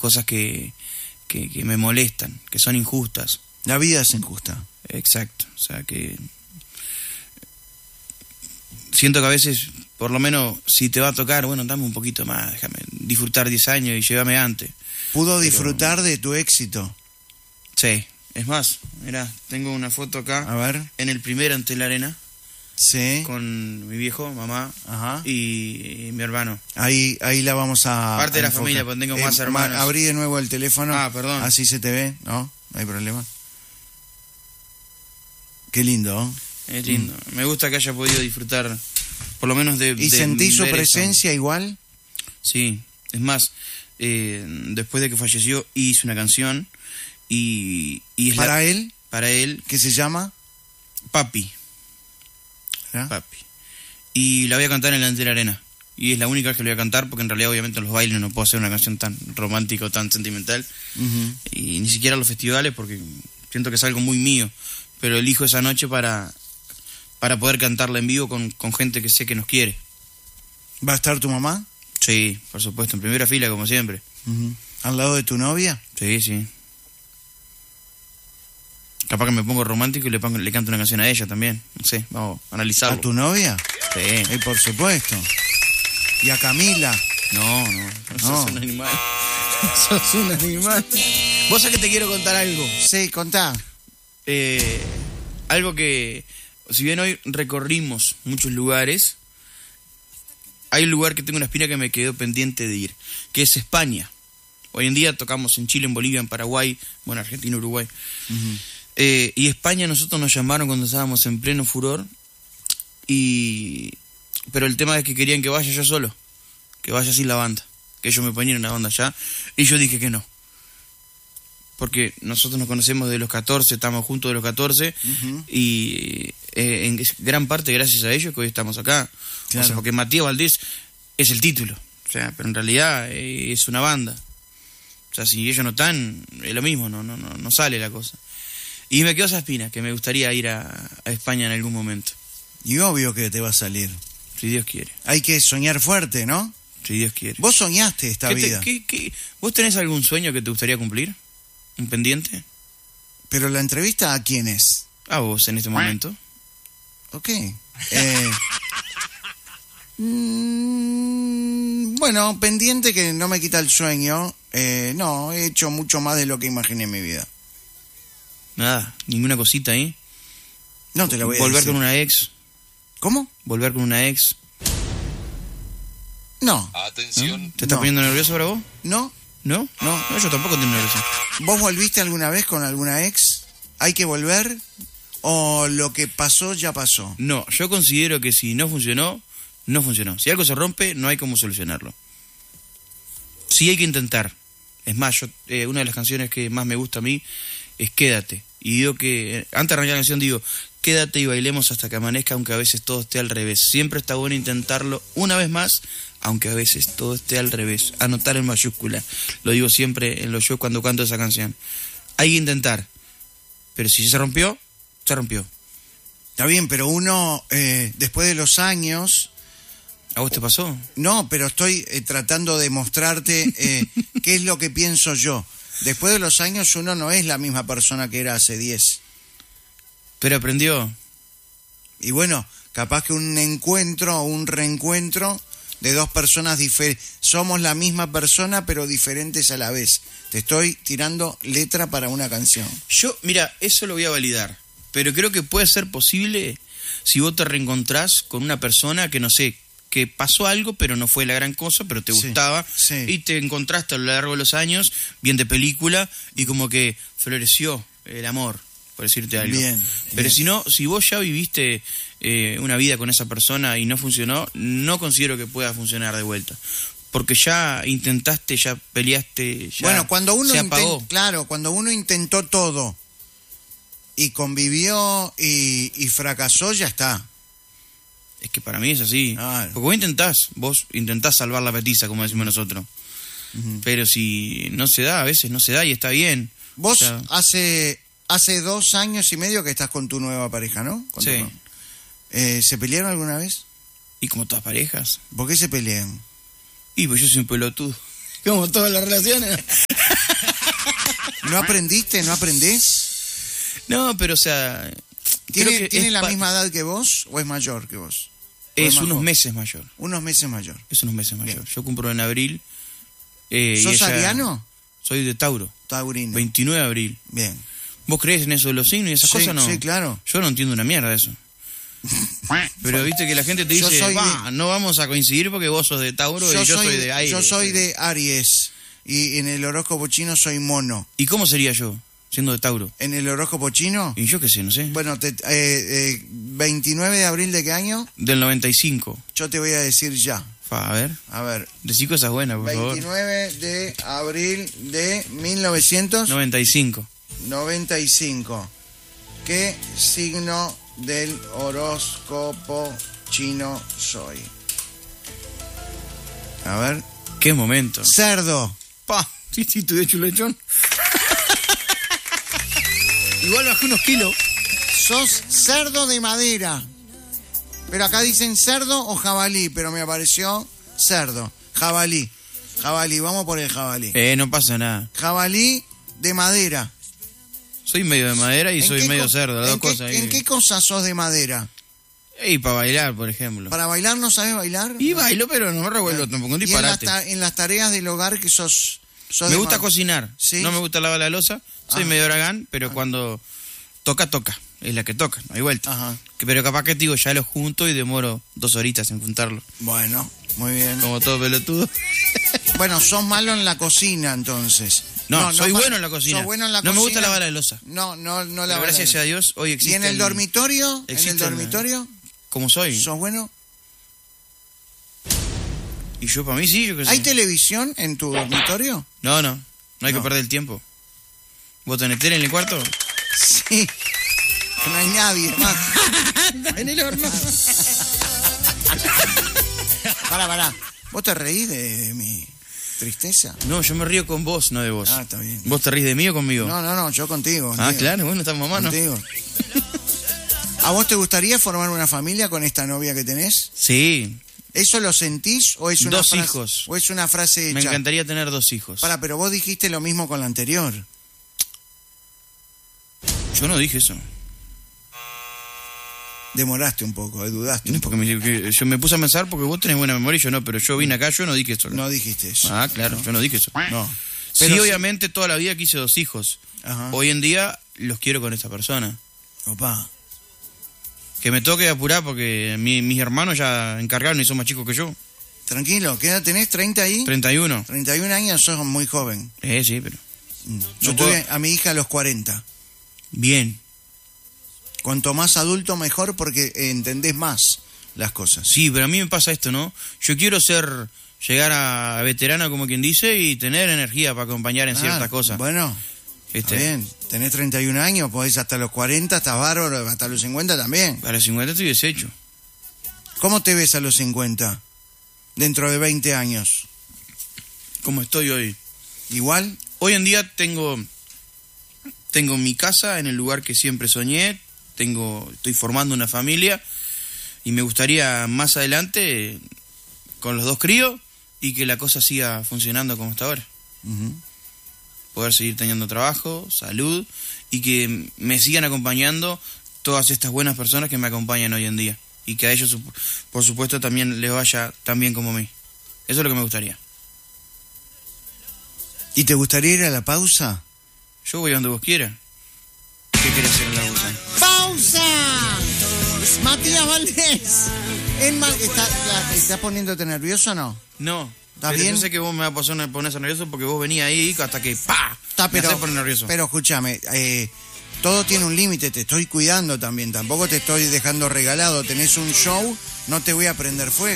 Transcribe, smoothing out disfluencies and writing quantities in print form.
cosas que me molestan, que son injustas. La vida es injusta. Exacto, o sea que siento que a veces, por lo menos, si te va a tocar, bueno, dame un poquito más, déjame disfrutar 10 años y llévame antes. ¿Pudo disfrutar de tu éxito? Sí, es más, mirá, tengo una foto acá, A ver. en el primer Ante la Arena, Sí. con mi viejo, mamá, Ajá. y mi hermano. Ahí la vamos a... Parte de la enfocar. familia, porque tengo más hermanos. Abrí de nuevo el teléfono. Ah, perdón. Así se te ve, ¿no? No hay problema. Qué lindo, ¿no? Es lindo. Me gusta que haya podido disfrutar, por lo menos de... ¿Y de sentí su ver presencia igual? Sí, es más, después de que falleció hice una canción y es ¿Para él? para él, ¿Qué se llama? Papi, ¿Ah? Papi. Y la voy a cantar en la Ante la Arena. Y es la única vez que la voy a cantar, porque en realidad obviamente en los bailes no puedo hacer una canción tan romántica o tan sentimental. Ujú. Y ni siquiera en los festivales, porque siento que es algo muy mío. Pero elijo esa noche para poder cantarla en vivo con gente que sé que nos quiere. ¿Va a estar tu mamá? Sí, por supuesto, en primera fila como siempre. Ujú. ¿Al lado de tu novia? Sí, sí. Capaz que me pongo romántico y le canto una canción a ella también. No sé, vamos a analizarlo. ¿A tu novia? Sí. Por supuesto. ¿Y a Camila? No, sos un animal. Sos un animal. Vos sabés que te quiero contar algo. Sí, contá. Algo que, si bien hoy recorrimos muchos lugares, hay un lugar que tengo una espina que me quedó pendiente de ir, que es España. Hoy en día tocamos en Chile, en Bolivia, en Paraguay, bueno, Argentina, Uruguay. Ujú. Y España, nosotros nos llamaron cuando estábamos en pleno furor, pero el tema es que querían que vaya yo solo, que vaya sin la banda, que ellos me ponían una banda allá, y yo dije que no. Porque nosotros nos conocemos de los 14, estamos juntos de los 14, Ujú. y en gran parte gracias a ellos que hoy estamos acá. Claro. O sea, porque Matías Valdés es el título, o sea, pero en realidad es una banda. O sea, si ellos no están, es lo mismo, no sale la cosa. Y me quedó esa espina, que me gustaría ir a España en algún momento, Y obvio que te va a salir. si Dios quiere, Hay que soñar fuerte, ¿no? si Dios quiere. Vos soñaste esta vida. ¿Vos tenés algún sueño que te gustaría cumplir? ¿Un pendiente? Pero la entrevista, ¿a quién es? A vos en este momento. Ok. Bueno, pendiente que no me quita el sueño. No, he hecho mucho más de lo que imaginé en mi vida. Nada, ninguna cosita ahí. No te la voy a Volver decir. con una ex. ¿Cómo? Volver con una ex. No. Atención. ¿Te estás No. poniendo nervioso ahora vos? ¿No? ¿No? No, yo tampoco tengo nervioso. ¿Vos volviste alguna vez con alguna ex? ¿Hay que volver? ¿O lo que pasó ya pasó? No, yo considero que si no funcionó, no funcionó. Si algo se rompe, no hay cómo solucionarlo. Sí hay que intentar. Es más, una de las canciones que más me gusta a mí es Quédate. Y digo que, antes de arrancar la canción digo, quédate y bailemos hasta que amanezca, aunque a veces todo esté al revés. Siempre está bueno intentarlo una vez más, aunque a veces todo esté al revés. Anotar en mayúscula. Lo digo siempre en los shows cuando canto esa canción. Hay que intentar. Pero si se rompió, se rompió. Está bien, pero uno, después de los años... ¿A vos te pasó? No, pero estoy tratando de mostrarte qué es lo que pienso yo. Después de los años uno no es la misma persona que era hace 10. Pero aprendió. Y bueno, capaz que un encuentro o un reencuentro de dos personas diferentes. Somos la misma persona pero diferentes a la vez. Te estoy tirando letra para una canción. Yo, mira, eso lo voy a validar. Pero creo que puede ser posible si vos te reencontrás con una persona que, no sé, que pasó algo, pero no fue la gran cosa, pero te Sí, gustaba, sí. y te encontraste a lo largo de los años, bien de película, y como que floreció el amor, por decirte algo. Bien, Pero bien. si no, si vos ya viviste una vida con esa persona y no funcionó, no considero que pueda funcionar de vuelta. Porque ya intentaste, ya peleaste, ya Bueno, cuando uno se apagó. cuando uno intentó todo y convivió y fracasó, ya está. Es que para mí es así. Claro. Porque vos intentás salvar la petiza, como decimos nosotros. Ujú. Pero si no se da, a veces no se da y está bien. Vos O sea, hace 2 años y medio que estás con tu nueva pareja, ¿no? Con tu Sí. nueva. ¿Se pelearon alguna vez? y como todas parejas. ¿Por qué se pelean? Y pues yo soy un pelotudo. Como todas las relaciones. ¿No aprendiste? ¿No aprendés? No, pero o sea... ¿Tiene la misma edad que vos o es mayor que vos? Es unos meses mayor. Unos meses mayor. Es unos meses mayor. Bien. Yo cumplo en abril. ¿Sos ariano? Soy de Tauro. Taurino. 29 de abril. Bien. ¿Vos creés en eso de los signos y esas cosas? No. Sí, claro. Yo no entiendo una mierda de eso. Pero viste que la gente te Yo dice, soy no vamos a coincidir porque vos sos de Tauro y yo soy de Aries. Yo soy de Aries y en el horóscopo chino soy mono. ¿Y cómo sería yo, siendo de Tauro? ¿En el horóscopo chino? Y yo qué sé, no sé. Bueno, 29 de abril de qué año? Del 95. Yo te voy a decir ya. A ver. A ver. Decí cosas buenas, por favor. 29 de abril de 1995. 95. ¿Qué signo del horóscopo chino soy? A ver. ¿Qué momento? Cerdo. Pa, sí, tú de hecho lechón. Igual bajé unos kilos. Sos cerdo de madera. Pero acá dicen cerdo o jabalí, pero me apareció cerdo. Jabalí. Jabalí, vamos por el jabalí. No pasa nada. Jabalí de madera. Soy medio de madera y soy medio cerdo, las dos cosas. ¿En qué cosas sos de madera? Y para bailar, por ejemplo. ¿Para bailar no sabes bailar? Y bailo, pero no me revuelvo tampoco, un disparate. ¿Y en las tareas del hogar que sos me gusta cocinar, ¿Sí? No me gusta lavar la loza, soy medio dragán, pero cuando toca, es la que toca, no hay vuelta. Ajá. Pero capaz que digo, ya lo junto y demoro 2 horitas en juntarlo. Bueno, muy bien. Como todo pelotudo. Bueno, sos malo en la cocina entonces. No, soy bueno en la cocina. ¿Sos bueno en la no cocina? me gusta lavar la loza. No Pero la gracias a Dios, hoy existe. ¿Y en el dormitorio? existe ¿En el dormitorio? ¿Cómo soy? ¿Sos bueno? Y yo para mí sí, yo qué sé. ¿Hay televisión en tu dormitorio? No hay que perder el tiempo. ¿Vos tenés tele en el cuarto? Sí. Que no hay nadie más. En el horno. Pará. ¿Vos te reís de mi tristeza? No, yo me río con vos, no de vos. Ah, está bien. ¿Vos te rís de mí o conmigo? No, yo contigo. Claro, bueno, estamos a mano. Contigo. ¿A vos te gustaría formar una familia con esta novia que tenés? Sí. ¿Eso lo sentís o es una 2 frase, hijos. o es una frase hecha? Me encantaría tener 2 hijos. Pero vos dijiste lo mismo con la anterior. Yo no dije eso. Demoraste un poco, dudaste. No, porque yo me puse a pensar porque vos tenés buena memoria y yo no, pero yo vine acá, yo no dije eso. No dijiste eso. Claro, yo no dije eso. No. Sí, Pero obviamente toda la vida quise 2 hijos. Ajá. Hoy en día los quiero con esta persona. Opa. Que me toque apurar porque mis hermanos ya encargaron y son más chicos que yo. Tranquilo, ¿qué edad tenés? ¿30 ahí? 31. 31 años, sos muy joven. Sí, pero... Yo tuve a mi hija a los 40. Bien. Cuanto más adulto, mejor porque entendés más las cosas. Sí, pero a mí me pasa esto, ¿no? Yo quiero llegar a veterano, como quien dice, y tener energía para acompañar en ciertas cosas. Bueno, está bien. Tenés 31 años, podés hasta los 40, estás bárbaro, hasta los 50 también. A los 50 estoy deshecho. ¿Cómo te ves a los 50? Dentro de 20 años. ¿Cómo estoy hoy? ¿Igual? Hoy en día tengo mi casa en el lugar que siempre soñé, estoy formando una familia y me gustaría más adelante con los 2 críos y que la cosa siga funcionando como hasta ahora. Uh-huh. Poder seguir teniendo trabajo, salud y que me sigan acompañando todas estas buenas personas que me acompañan hoy en día y que a ellos, por supuesto, también les vaya tan bien como a mí. Eso es lo que me gustaría. ¿Y te gustaría ir a la pausa? Yo voy a donde vos quieras. ¿Qué querés hacer en la pausa? ¡Pausa! Matías Valdés. ¿Estás poniéndote nervioso o no? No. ¿Está pero bien? Yo sé que vos me vas a poner nervioso porque vos venías ahí hasta que ¡pah! Me hacés poner nervioso. Pero escúchame, todo tiene un límite, te estoy cuidando también, tampoco te estoy dejando regalado, tenés un show, no te voy a prender fuego.